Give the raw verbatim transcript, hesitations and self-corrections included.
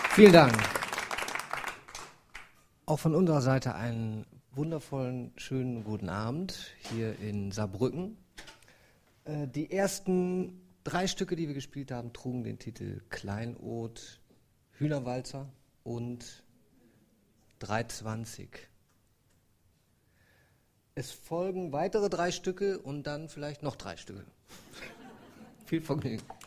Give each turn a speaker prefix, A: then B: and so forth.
A: Vielen Dank. Auch von unserer Seite einen wundervollen, schönen guten Abend hier in Saarbrücken. Äh, die ersten drei Stücke, die wir gespielt haben, trugen den Titel Kleinod, Hühnerwalzer und dreihundertzwanzig. Es folgen weitere drei Stücke und dann vielleicht noch drei Stücke. Viel Vergnügen.